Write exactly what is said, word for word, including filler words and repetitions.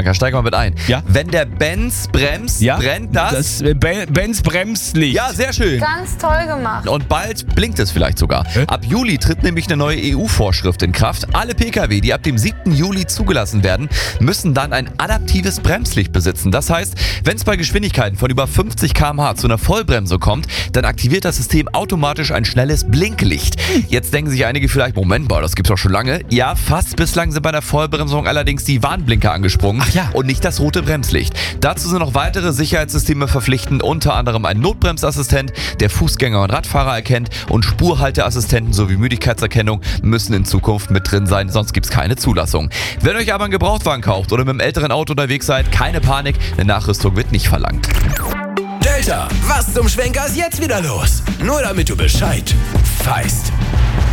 Schwenker, steig mal mit ein. Ja? Wenn der Benz bremst, Ja? brennt das... Das äh, Ben- Benz Bremslicht. Ja, sehr schön. Ganz toll gemacht. Und bald blinkt es vielleicht sogar. Hä? Ab Juli tritt nämlich eine neue E U-Vorschrift in Kraft. Alle Pkw, die ab dem siebten Juli zugelassen werden, müssen dann ein adaptives Bremslicht besitzen. Das heißt, wenn es bei Geschwindigkeiten von über fünfzig Kilometer pro Stunde zu einer Vollbremse kommt, dann aktiviert das System automatisch ein schnelles Blinklicht. Jetzt denken sich einige vielleicht, Moment mal, das gibt's doch schon lange. Ja, fast. Bislang sind bei der Vollbremsung allerdings die Warnblinker angesprungen. Ach ja. Und nicht das rote Bremslicht. Dazu sind noch weitere Sicherheitssysteme verpflichtend, unter anderem ein Notbremsassistent, der Fußgänger und Radfahrer erkennt, und Spurhalteassistenten sowie Müdigkeitserkennung müssen in Zukunft mit drin sein, sonst gibt's keine Zulassung. Wenn euch aber ein Gebrauchtwagen kauft oder mit einem älteren Auto unterwegs seid, keine Panik, eine Nachrüstung wird nicht verlangt. Delta, was zum Schwenker ist jetzt wieder los? Nur damit du Bescheid weißt.